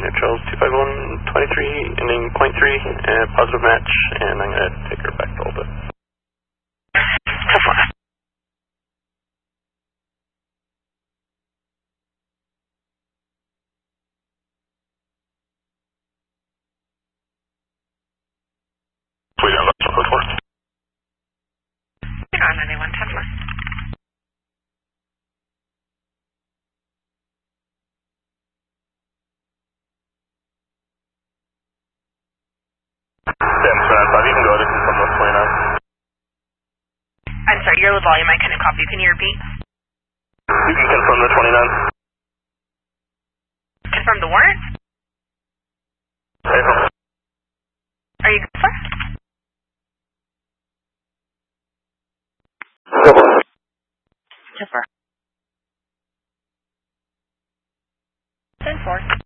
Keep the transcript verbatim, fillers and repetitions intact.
Unit Charles two five one twenty-three, ending point three, uh, positive match, and I'm going to take her back to Alta. We got left on code four. You're on anyone, ten four. ten seven five, you can go ahead and confirm the twenty-nine. I'm sorry, your volume I couldn't copy. Can you repeat? You can confirm the twenty-nine. Confirm the warrant? April. Are you good, sir? Yes, sir. ten four.